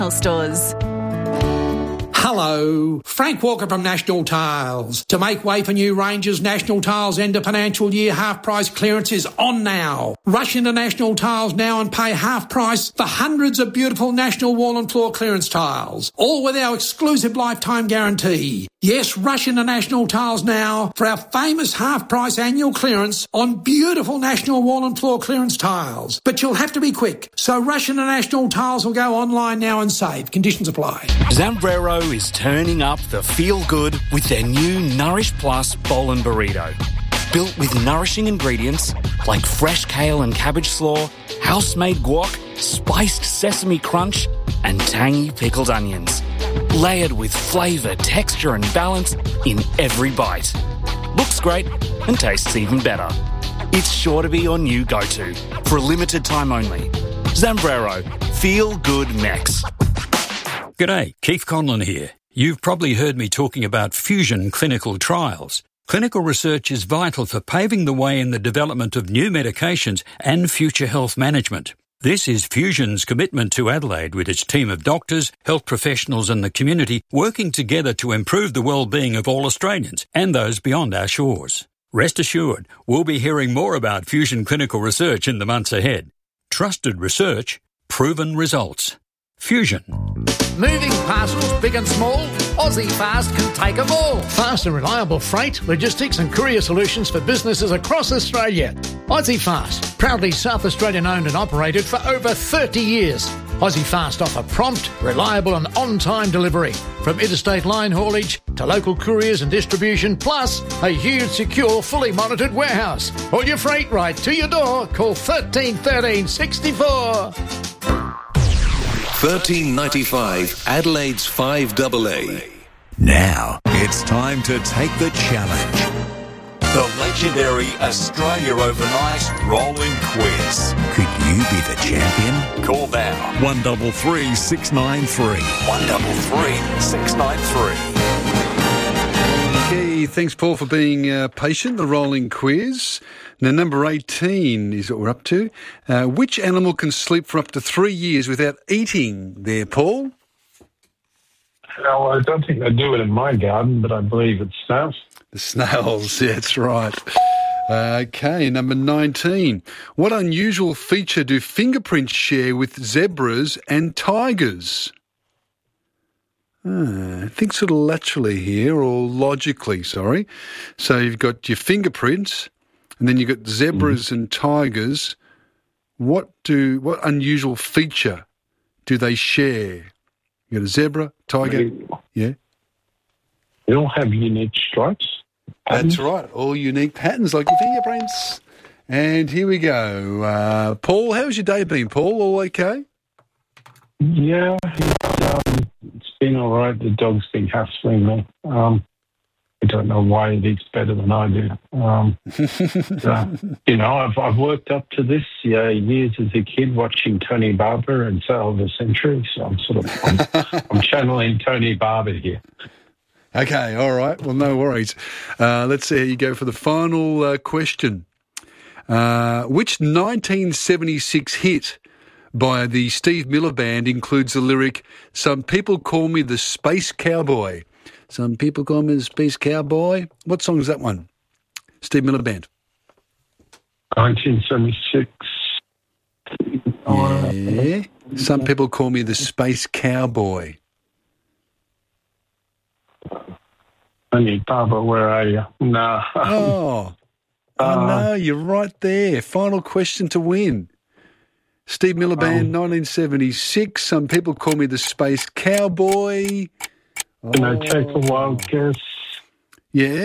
stores. Hello, Frank Walker from National Tiles. To make way for new ranges, National Tiles end of financial year half price clearance is on now. Rush into National Tiles now and pay half price for hundreds of beautiful National wall and floor clearance tiles, all with our exclusive lifetime guarantee. Yes, rush into National Tiles now for our famous half price annual clearance on beautiful National wall and floor clearance tiles. But you'll have to be quick, so rush into National Tiles or go online now and save. Conditions apply. Zambrero is turning up the feel-good with their new Nourish Plus bowl and burrito. Built with nourishing ingredients like fresh kale and cabbage slaw, house-made guac, spiced sesame crunch and tangy pickled onions. Layered with flavour, texture and balance in every bite. Looks great and tastes even better. It's sure to be your new go-to for a limited time only. Zambrero. Feel good Mex. G'day, Keith Conlon here. You've probably heard me talking about fusion clinical trials. Clinical research is vital for paving the way in the development of new medications and future health management. This is Fusion's commitment to Adelaide with its team of doctors, health professionals and the community working together to improve the well-being of all Australians and those beyond our shores. Rest assured, we'll be hearing more about Fusion clinical research in the months ahead. Trusted research, proven results. Fusion. Moving parcels, big and small, Aussie Fast can take them all. Fast and reliable freight, logistics and courier solutions for businesses across Australia. Aussie Fast, proudly South Australian owned and operated for over 30 years. Aussie Fast offer prompt, reliable and on-time delivery. From interstate line haulage to local couriers and distribution, plus a huge, secure, fully monitored warehouse. All your freight right to your door. Call 13 13 64. 1395 Adelaide's 5AA. Now it's time to take the challenge. The legendary Australia Overnight Rolling Quiz. Could you be the champion? Call now. 133 693. 133 693. Okay, thanks, Paul, for being patient. The rolling quiz. Now, number 18 is what we're up to. Which animal can sleep for up to 3 years without eating there, Paul? Well, I don't think they do it in my garden, but I believe it's snails. The snails, yeah, that's right. Okay, number 19. What unusual feature do fingerprints share with zebras and tigers? I think sort of laterally here, or logically, sorry. So you've got your fingerprints, and then you've got zebras and tigers. What unusual feature do they share? You got a zebra, tiger, yeah? They all have unique stripes. That's right, all unique patterns like your fingerprints. And here we go. Paul, how's your day been, Paul? All okay? Yeah, it's been all right. The dog's been hassling me. I don't know why it eats better than I do. I've worked up to this years as a kid watching Tony Barber and Sale of the Century, so I'm channeling Tony Barber here. Okay, all right. Well, no worries. Let's see how you go for the final question. Which 1976 hit by the Steve Miller Band includes the lyric, "Some people call me the Space Cowboy"? Some people call me the Space Cowboy. What song is that one? Steve Miller Band. 1976. Yeah. Some people call me the Space Cowboy. Tony Barber, where are you? No. Oh, no, you're right there. Final question to win. Steve Miller Band, 1976. Some people call me the Space Cowboy. Can I take a wild guess? Yeah?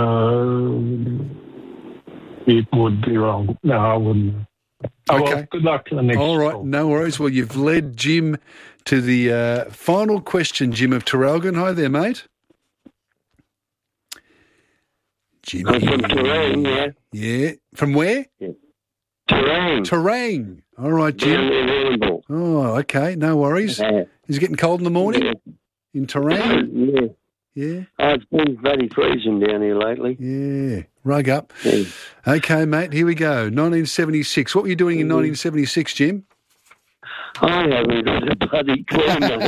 It would be wrong. No, I wouldn't. Oh, Okay. well, good luck to the next All right, call. no worries. Well, you've led Jim to the final question, Jim of Terralgan. Hi there, mate. Jim. I'm from Terang, yeah. Yeah. From where? Yeah. Terang. Terang. All right, Jim. Oh, okay. No worries. Yeah. Is it getting cold in the morning? Yeah. In Terang? Yeah. Yeah. It's been very freezing down here lately. Yeah. Rug up. Yeah. Okay, mate. Here we go. 1976. What were you doing in 1976, Jim? I haven't got a bloody clue, mate.